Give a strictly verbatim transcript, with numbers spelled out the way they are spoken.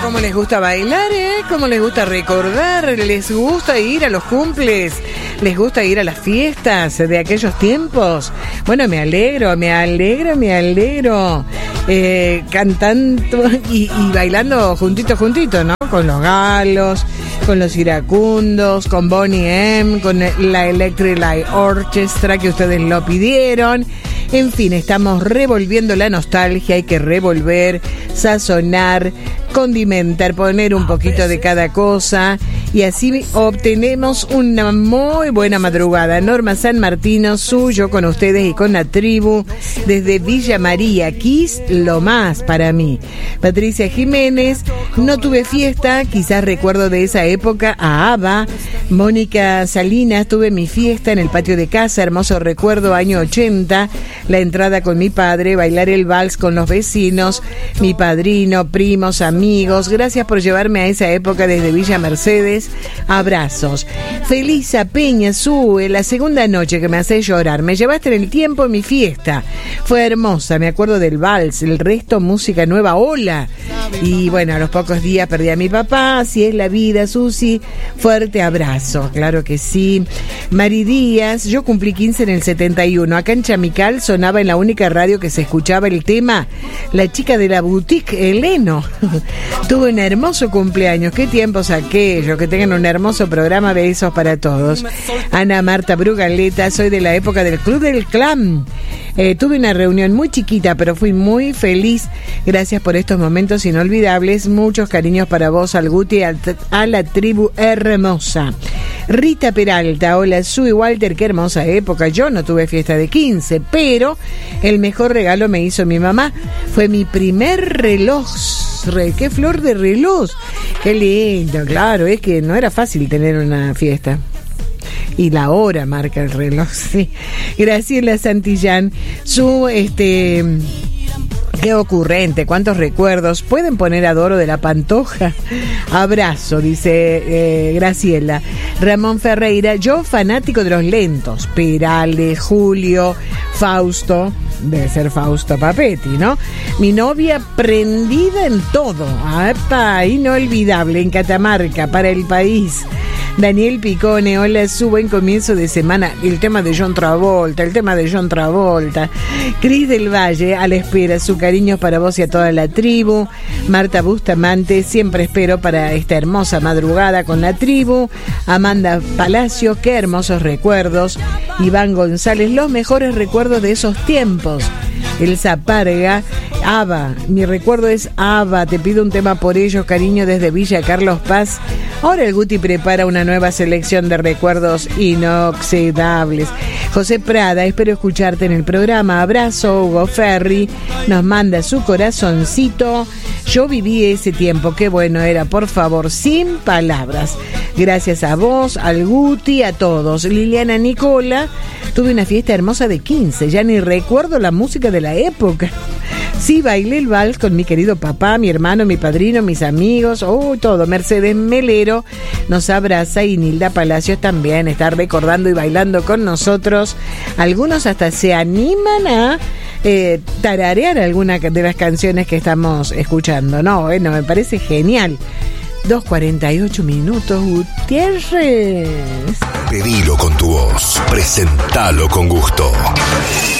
cómo les gusta bailar, ¿eh? Cómo les gusta recordar, les gusta ir a los cumples, les gusta ir a las fiestas de aquellos tiempos. Bueno, me alegro, me alegro, me alegro. Eh, cantando y, y bailando juntito, juntito, ¿no? Con los galos, con los iracundos, con Bonnie M, con la Electric Light Orchestra que ustedes lo pidieron. En fin, estamos revolviendo la nostalgia, hay que revolver, sazonar, condimentar, poner un poquito de cada cosa y así obtenemos una muy buena madrugada. Norma San Martino, suyo con ustedes y con la tribu desde Villa María, Kiss, lo más para mí. Patricia Jiménez, no tuve fiesta, quizás recuerdo de esa época a ABBA. Mónica Salinas, tuve mi fiesta en el patio de casa, hermoso recuerdo, año ochenta, la entrada con mi padre, bailar el vals con los vecinos, mi padrino, primos, amigos. Gracias por llevarme a esa época desde Villa Mercedes. Abrazos. Felisa Peña Sue, la segunda noche que me hace llorar. Me llevaste en el tiempo en mi fiesta. Fue hermosa, me acuerdo del vals, el resto música nueva, hola. Y bueno, a los pocos días perdí a mi papá. Así es la vida, Susi. Fuerte abrazo, claro que sí. Mari Díaz, yo cumplí quince en el setenta y uno. Acá en Chamical sonaba en la única radio que se escuchaba el tema La chica de la boutique, Eleno. Tuve un hermoso cumpleaños. Qué tiempos aquellos. Que tengan un hermoso programa. Besos para todos. Ana Marta Brugaleta, soy de la época del Club del Clan. Eh, tuve una reunión muy chiquita, pero fui muy feliz. Gracias por estos momentos inolvidables. Muchos cariños para vos, al Guti, a, a la tribu hermosa. Rita Peralta, hola Sue Walter, qué hermosa época. Yo no tuve fiesta de quince, pero el mejor regalo me hizo mi mamá. Fue mi primer reloj. Re, qué flor de reloj. Qué lindo, claro, es que no era fácil tener una fiesta. Y la hora marca el reloj, sí. Graciela Santillán, su este qué ocurrente, cuántos recuerdos. ¿Pueden poner Adoro de la Pantoja? Abrazo, dice eh, Graciela. Ramón Ferreira, yo fanático de los lentos. Perales, Julio, Fausto. Debe ser Fausto Papetti, ¿no? Mi novia prendida en todo. ¡Apa! Inolvidable en Catamarca, para el país. Daniel Picone, hola, su buen comienzo de semana. El tema de John Travolta, el tema de John Travolta. Cris del Valle, a la espera, su cariño para vos y a toda la tribu. Marta Bustamante, siempre espero para esta hermosa madrugada con la tribu. Amanda Palacio, qué hermosos recuerdos. Iván González, los mejores recuerdos de esos tiempos. Elsa Parga, ABBA, mi recuerdo es ABBA, te pido un tema por ellos, cariño desde Villa Carlos Paz. Ahora el Guti prepara una nueva selección de recuerdos inoxidables. José Prada, espero escucharte en el programa. Abrazo. Hugo Ferri nos manda su corazoncito. Yo viví ese tiempo, qué bueno era, por favor, sin palabras. Gracias a vos, al Guti, a todos. Liliana Nicola, tuve una fiesta hermosa de quince, ya ni recuerdo la música de la época. Sí, bailé el vals con mi querido papá, mi hermano, mi padrino, mis amigos, oh, todo. Mercedes Melero nos abraza y Nilda Palacios también está recordando y bailando con nosotros. Algunos hasta se animan a eh, tararear alguna de las canciones que estamos escuchando. No, bueno, me parece genial. dos cuarenta y ocho minutos, Gutiérrez. Pedilo con tu voz, presentalo con gusto.